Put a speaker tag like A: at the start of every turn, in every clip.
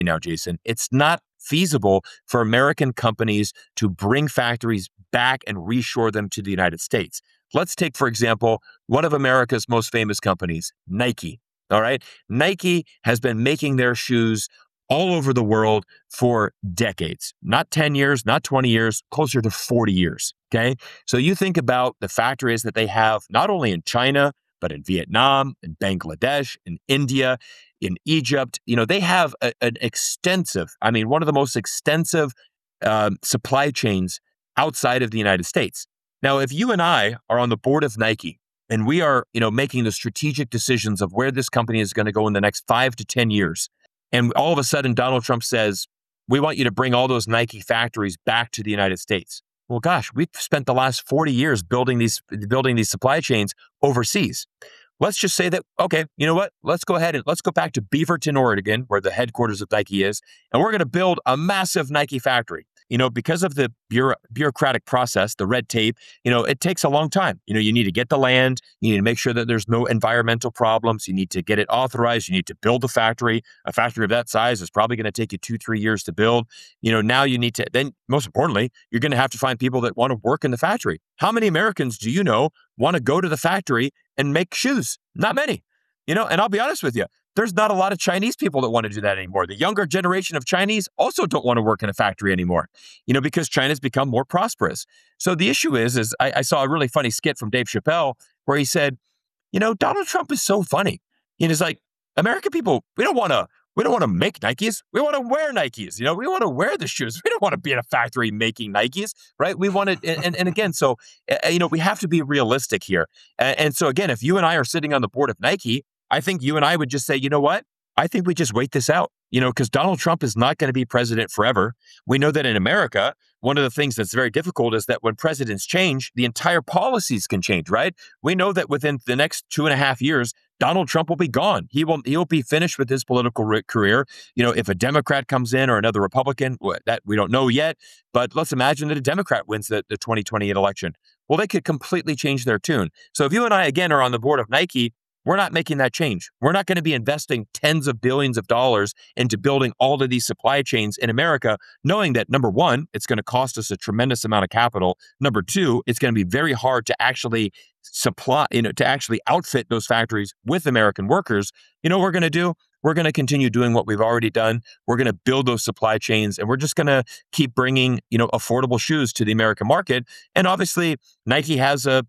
A: now, Jason. It's not feasible for American companies to bring factories back and reshore them to the United States. Let's take, for example, one of America's most famous companies, Nike. All right. Nike has been making their shoes all over the world for decades, not 10 years, not 20 years, closer to 40 years. Okay. So you think about the factories that they have, not only in China, but in Vietnam, in Bangladesh, in India, in Egypt. They have an extensive, one of the most extensive supply chains outside of the United States. Now, if you and I are on the board of Nike and we are, making the strategic decisions of where this company is going to go in the next 5 to 10 years, and all of a sudden Donald Trump says, we want you to bring all those Nike factories back to the United States. Well, gosh, we've spent the last 40 years building these supply chains overseas. Let's just say that, okay, you know what? Let's go ahead and let's go back to Beaverton, Oregon, where the headquarters of Nike is, and we're going to build a massive Nike factory. Because of the bureaucratic process, the red tape, it takes a long time. You need to get the land. You need to make sure that there's no environmental problems. You need to get it authorized. You need to build a factory. A factory of that size is probably going to take you 2-3 years to build. Now you need to, then most importantly, you're going to have to find people that want to work in the factory. How many Americans do you know want to go to the factory and make shoes? Not many. And I'll be honest with you, there's not a lot of Chinese people that want to do that anymore. The younger generation of Chinese also don't want to work in a factory anymore, because China's become more prosperous. So the issue is I saw a really funny skit from Dave Chappelle where he said, Donald Trump is so funny. He's like, American people, we don't want to make Nikes. We want to wear Nikes. We want to wear the shoes. We don't want to be in a factory making Nikes, right? We want it. And again, so, we have to be realistic here. And so again, if you and I are sitting on the board of Nike, I think you and I would just say, you know what? I think we just wait this out, because Donald Trump is not going to be president forever. We know that in America, one of the things that's very difficult is that when presidents change, the entire policies can change, right? We know that within the next 2.5 years, Donald Trump will be gone. He'll be finished with his political career. If a Democrat comes in or another Republican, that we don't know yet, but let's imagine that a Democrat wins the 2028 election. Well, they could completely change their tune. So if you and I, again, are on the board of Nike, we're not making that change. We're not going to be investing tens of billions of dollars into building all of these supply chains in America, knowing that, number one, it's going to cost us a tremendous amount of capital. Number two, it's going to be very hard to actually supply, to actually outfit those factories with American workers. What we're going to do? We're going to continue doing what we've already done. We're going to build those supply chains, and we're just going to keep bringing, affordable shoes to the American market. And obviously, Nike has they're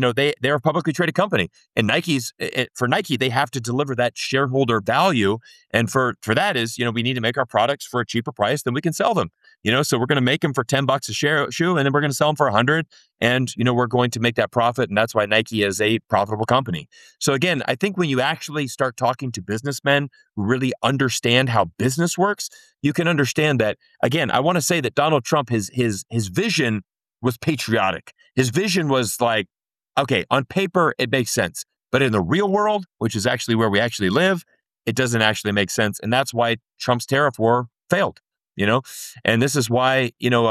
A: a publicly traded company, and for Nike, they have to deliver that shareholder value. And for that is, we need to make our products for a cheaper price than we can sell them. So we're going to make them for $10 a shoe, and then we're going to sell them for $100. And, we're going to make that profit. And that's why Nike is a profitable company. So again, I think when you actually start talking to businessmen who really understand how business works, you can understand that. Again, I want to say that Donald Trump, his vision was patriotic. His vision was like, okay, on paper, it makes sense. But in the real world, which is actually where we actually live, it doesn't actually make sense. And that's why Trump's tariff war failed. And this is why,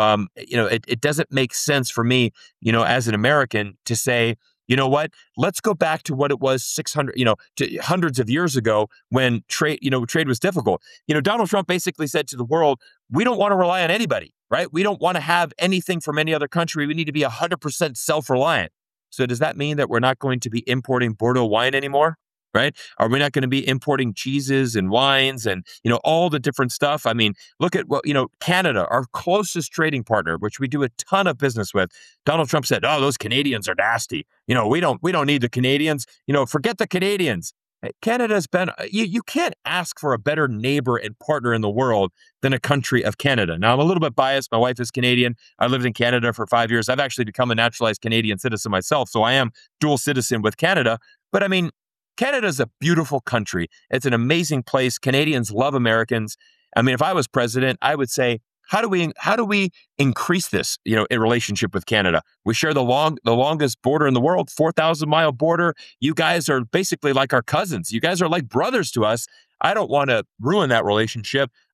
A: it doesn't make sense for me, as an American to say, you know what, let's go back to what it was 600, to hundreds of years ago when trade was difficult. Donald Trump basically said to the world, we don't want to rely on anybody, right? We don't want to have anything from any other country. We need to be 100% self-reliant. So does that mean that we're not going to be importing Bordeaux wine anymore? Right? Are we not going to be importing cheeses and wines and, all the different stuff? I mean, look at what, Canada, our closest trading partner, which we do a ton of business with. Donald Trump said, oh, those Canadians are nasty. We don't need the Canadians. Forget the Canadians. Canada's been, you can't ask for a better neighbor and partner in the world than a country of Canada. Now, I'm a little bit biased. My wife is Canadian. I lived in Canada for 5 years. I've actually become a naturalized Canadian citizen myself. So I am dual citizen with Canada. But I mean, Canada is a beautiful country. It's an amazing place. Canadians love Americans. I mean, if I was president, I would say, how do we increase this, in relationship with Canada? We share the longest border in the world, 4,000-mile border. You guys are basically like our cousins. You guys are like brothers to us. I don't want to ruin that relationship.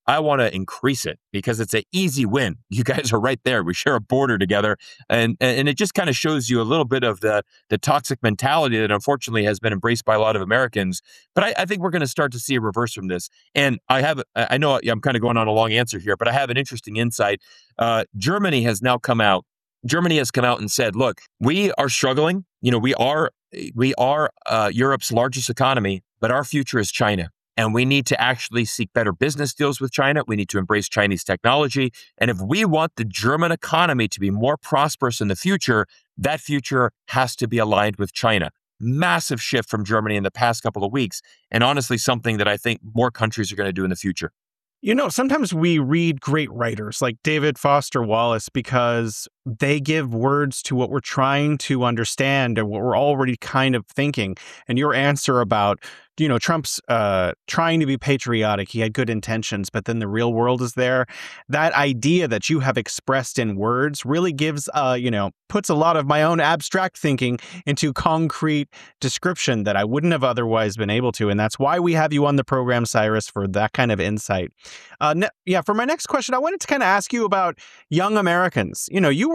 A: I want to increase it because it's an easy win. You guys are right there. We share a border together. And it just kind of shows you a little bit of the toxic mentality that unfortunately has been embraced by a lot of Americans. But I think we're going to start to see a reverse from this. And I know I'm kind of going on a long answer here, but I have an interesting insight. Germany has now come out. Germany has come out and said, look, we are struggling. We are Europe's largest economy, but our future is China. And we need to actually seek better business deals with China. We need to embrace Chinese technology. And if we want the German economy to be more prosperous in the future, that future has to be aligned with China. Massive shift from Germany in the past couple of weeks. And honestly, something that I think more countries are going to do in the future.
B: Sometimes we read great writers like David Foster Wallace because they give words to what we're trying to understand and what we're already kind of thinking. And your answer about, Trump's trying to be patriotic, he had good intentions, but then the real world is there. That idea that you have expressed in words really gives, puts a lot of my own abstract thinking into concrete description that I wouldn't have otherwise been able to. And that's why we have you on the program, Cyrus, for that kind of insight. For my next question, I wanted to kind of ask you about young Americans.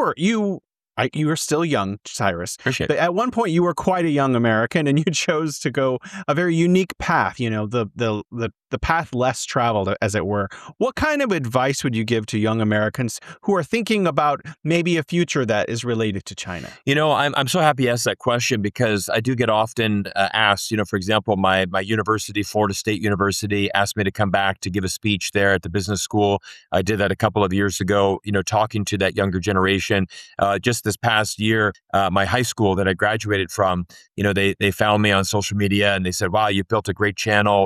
B: You were still young, Cyrus.
A: Appreciate
B: but
A: it.
B: at one point, you were quite a young American, and you chose to go a very unique path. The path less traveled, as it were. What kind of advice would you give to young Americans who are thinking about maybe a future that is related to China?
A: I'm so happy you asked that question because I do get often asked. For example, my university, Florida State University, asked me to come back to give a speech there at the business school. I did that a couple of years ago. Talking to that younger generation. Just this past year, my high school that I graduated from, they found me on social media and they said, "Wow, you built a great channel.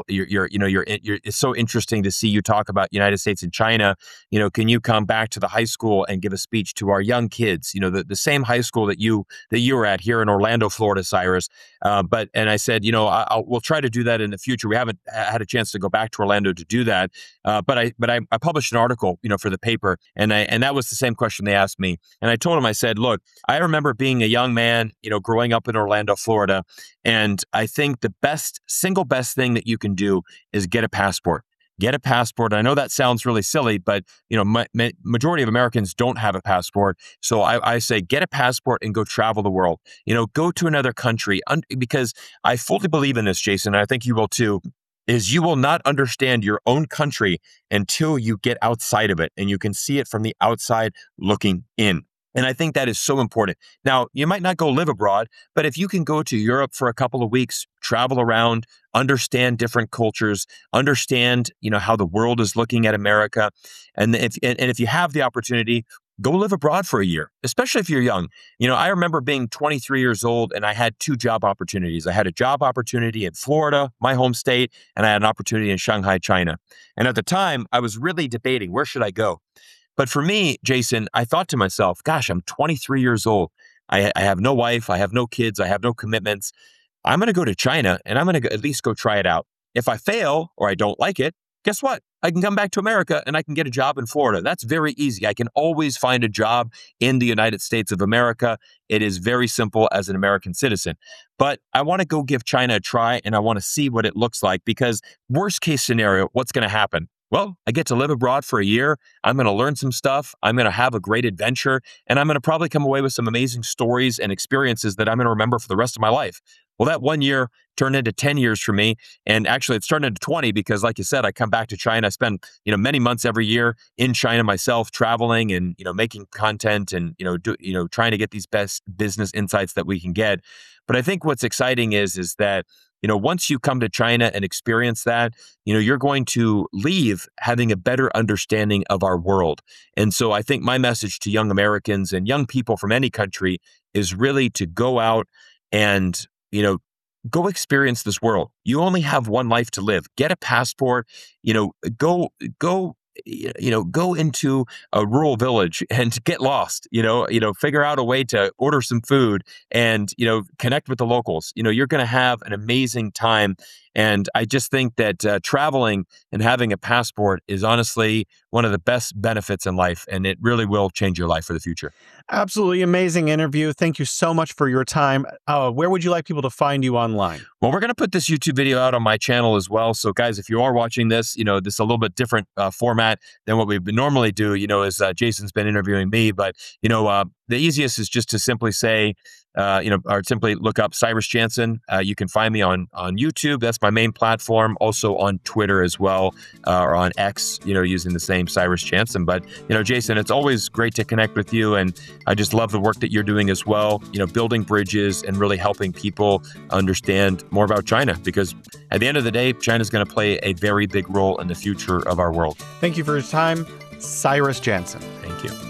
A: It's so interesting to see you talk about United States and China. Can you come back to the high school and give a speech to our young kids? The same high school that you were at here in Orlando, Florida, Cyrus." And I said, we'll try to do that in the future. We haven't had a chance to go back to Orlando to do that. But I published an article, for the paper, and that was the same question they asked me. And I told them, I said, look, I remember being a young man, growing up in Orlando, Florida, and I think the single best thing that you can do is get a passport. Get a passport. I know that sounds really silly, but majority of Americans don't have a passport. So I say get a passport and go travel the world. Go to another country because I fully believe in this, Jason. And I think you will too. Is you will not understand your own country until you get outside of it and you can see it from the outside looking in. And I think that is so important. Now, you might not go live abroad, but if you can go to Europe for a couple of weeks, travel around, understand different cultures, understand, how the world is looking at America, and if you have the opportunity, go live abroad for a year, especially if you're young. I remember being 23 years old and I had two job opportunities. I had a job opportunity in Florida, my home state, and I had an opportunity in Shanghai, China. And at the time, I was really debating, where should I go? But for me, Jason, I thought to myself, gosh, I'm 23 years old. I have no wife. I have no kids. I have no commitments. I'm going to go to China and I'm going to at least go try it out. If I fail or I don't like it, guess what? I can come back to America and I can get a job in Florida. That's very easy. I can always find a job in the United States of America. It is very simple as an American citizen. But I want to go give China a try and I want to see what it looks like because worst case scenario, what's going to happen? Well, I get to live abroad for a year. I'm going to learn some stuff. I'm going to have a great adventure, and I'm going to probably come away with some amazing stories and experiences that I'm going to remember for the rest of my life. Well, that 1 year turned into 10 years for me. And actually, it's turned into 20 because, like you said, I come back to China. I spend, many months every year in China myself, traveling and, making content and, trying to get these best business insights that we can get. But I think what's exciting is that once you come to China and experience that, you're going to leave having a better understanding of our world. And so I think my message to young Americans and young people from any country is really to go out and, go experience this world. You only have one life to live. Get a passport, go into a rural village and get lost, figure out a way to order some food and, connect with the locals. You're going to have an amazing time. And I just think that traveling and having a passport is honestly one of the best benefits in life, and it really will change your life for the future.
B: Absolutely amazing interview. Thank you so much for your time. Where would you like people to find you online?
A: Well, we're going to put this YouTube video out on my channel as well. So, guys, if you are watching this, this is a little bit different format than what we normally do. Is Jason's been interviewing me, but the easiest is just to simply say, or simply look up Cyrus Jansen. You can find me on YouTube. That's my main platform. Also on Twitter as well, or on X. Using the same Cyrus Jansen. But Jason, it's always great to connect with you, and I just love the work that you're doing as well. Building bridges and really helping people understand more about China, because at the end of the day, China's going to play a very big role in the future of our world.
B: Thank you for your time, Cyrus Jansen.
A: Thank you.